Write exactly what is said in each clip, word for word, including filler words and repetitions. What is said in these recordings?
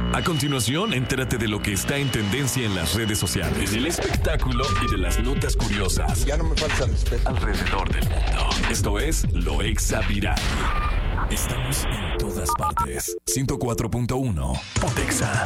A continuación, entérate de lo que está en tendencia en las redes sociales, del espectáculo y de las notas curiosas. Ya no me falta respeto. Alrededor del mundo. Esto es Lo Exa Viral. Estamos en todas partes. ciento cuatro punto uno. Pontexa.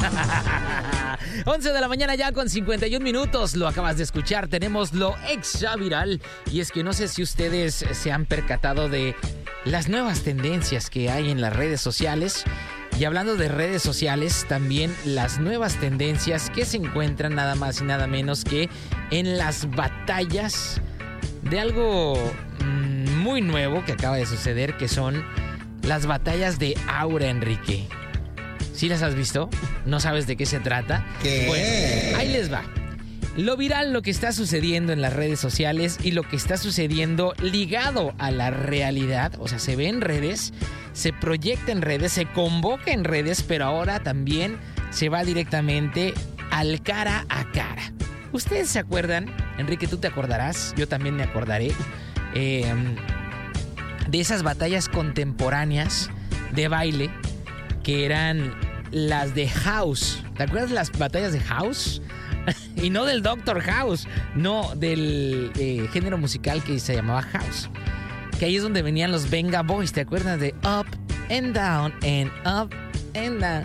once de la mañana ya con cincuenta y un minutos. Lo acabas de escuchar. Tenemos Lo Exa Viral. Y es que no sé si ustedes se han percatado de las nuevas tendencias que hay en las redes sociales. Y hablando de redes sociales, también las nuevas tendencias que se encuentran nada más y nada menos que en las batallas de algo mmm, muy nuevo que acaba de suceder, que son las batallas de aura, Enrique. ¿Sí las has visto? ¿No sabes de qué se trata? ¿Qué? Bueno, ahí les va. Lo viral, lo que está sucediendo en las redes sociales y lo que está sucediendo ligado a la realidad, o sea, se ve en redes, se proyecta en redes, se convoca en redes, pero ahora también se va directamente al cara a cara. ¿Ustedes se acuerdan? Enrique, tú te acordarás, yo también me acordaré, eh, de esas batallas contemporáneas de baile que eran las de House. ¿Te acuerdas de las batallas de House? Y no del Doctor House, no, del eh, género musical que se llamaba House. Que ahí es donde venían los Venga Boys, ¿te acuerdas? De Up and Down and Up and Down.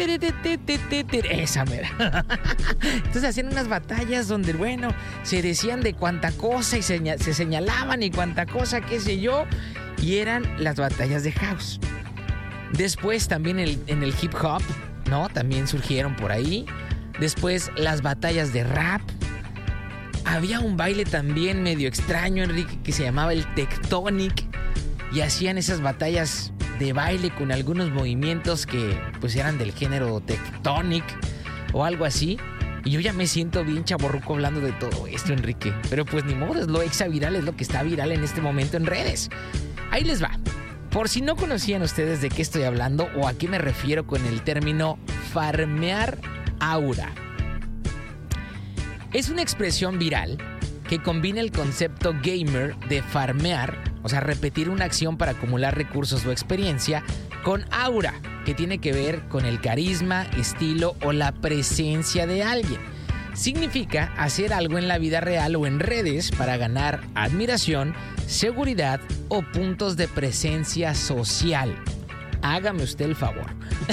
Esa mera. Entonces hacían unas batallas donde, bueno, se decían de cuánta cosa y se, se señalaban y cuánta cosa, qué sé yo. Y eran las batallas de House. Después también el, en el hip hop, ¿no? También surgieron por ahí. Después las batallas de rap. Había un baile también medio extraño, Enrique, que se llamaba el Tectonic. Y hacían esas batallas de baile con algunos movimientos que pues eran del género Tectonic o algo así. Y yo ya me siento bien chavorruco hablando de todo esto, Enrique. Pero pues ni modo, es lo exa viral, es lo que está viral en este momento en redes. Ahí les va. Por si no conocían ustedes de qué estoy hablando o a qué me refiero con el término farmear aura. Es una expresión viral que combina el concepto gamer de farmear, o sea, repetir una acción para acumular recursos o experiencia, con aura, que tiene que ver con el carisma, estilo o la presencia de alguien. Significa hacer algo en la vida real o en redes para ganar admiración, seguridad o puntos de presencia social. Hágame usted el favor.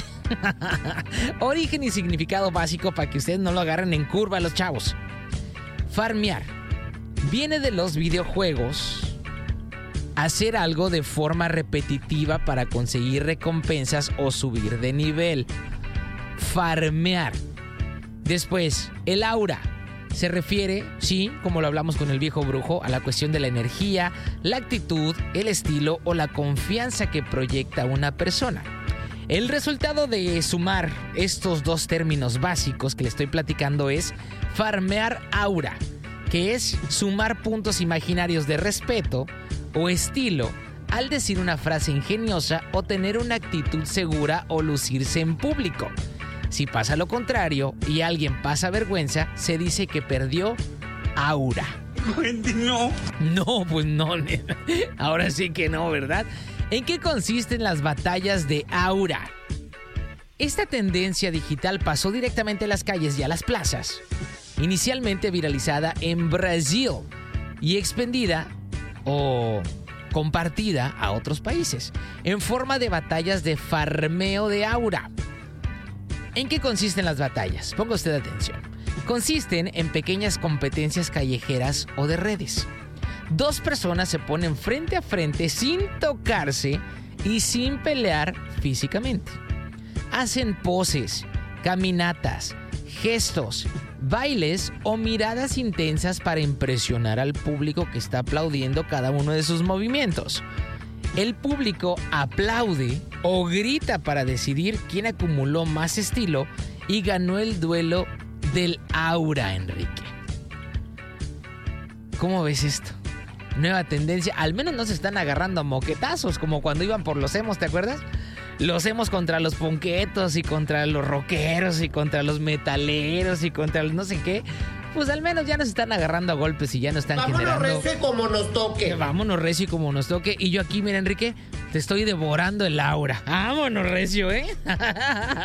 Origen y significado básico para que ustedes no lo agarren en curva los chavos. Farmear viene de los videojuegos. Hacer algo de forma repetitiva para conseguir recompensas o subir de nivel. Farmear. Después, el aura. Se refiere, sí, como lo hablamos con el viejo brujo, a la cuestión de la energía, la actitud, el estilo o la confianza que proyecta una persona. El resultado de sumar estos dos términos básicos que le estoy platicando es farmear aura, que es sumar puntos imaginarios de respeto o estilo al decir una frase ingeniosa o tener una actitud segura o lucirse en público. Si pasa lo contrario y alguien pasa vergüenza, se dice que perdió aura. No. No, pues no. Ahora sí que no, ¿verdad? ¿En qué consisten las batallas de aura? Esta tendencia digital pasó directamente a las calles y a las plazas. Inicialmente viralizada en Brasil y expandida o compartida a otros países en forma de batallas de farmeo de aura. ¿En qué consisten las batallas? Ponga usted atención. Consisten en pequeñas competencias callejeras o de redes. Dos personas se ponen frente a frente sin tocarse y sin pelear físicamente. Hacen poses, caminatas, gestos, bailes o miradas intensas para impresionar al público que está aplaudiendo cada uno de sus movimientos. El público aplaude o grita para decidir quién acumuló más estilo y ganó el duelo del aura, Enrique. ¿Cómo ves esto? Nueva tendencia. Al menos no se están agarrando a moquetazos como cuando iban por los emos, ¿te acuerdas? Los emos contra los punquetos y contra los rockeros y contra los metaleros y contra los no sé qué. Pues al menos ya nos están agarrando a golpes y ya no están Vámonos generando... Vámonos recio como nos toque. Vámonos recio como nos toque. Y yo aquí, mira, Enrique, te estoy devorando el aura. Vámonos recio, ¿eh?